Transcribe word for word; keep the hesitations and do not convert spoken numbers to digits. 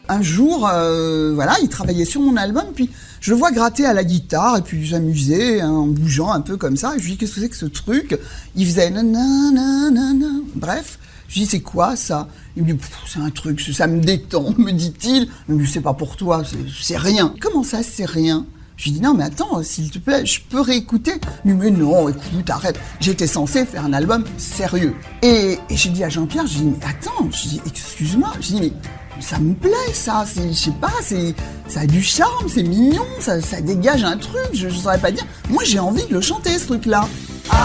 un jour, euh, voilà, il travaillait sur mon album, puis je le vois gratter à la guitare, et puis j'amusais hein, en bougeant un peu comme ça, et je lui dis, qu'est-ce que c'est que ce truc? Il faisait nanana, bref, je lui dis, c'est quoi ça? Il me dit, c'est un truc, ça me détend, me dit-il, mais c'est pas pour toi, c'est, c'est rien. Comment ça, c'est rien? Je lui dis, non mais attends, s'il te plaît, je peux réécouter? Il me dit, mais non, écoute, arrête, j'étais censé faire un album sérieux. Et, et j'ai dit à Jean-Pierre, je dis, mais attends, je dis, excuse-moi, je dis, mais ça me plaît ça, c'est, je sais pas, c'est, ça a du charme, c'est mignon, ça, ça dégage un truc, je, je saurais pas dire. Moi j'ai envie de le chanter ce truc-là.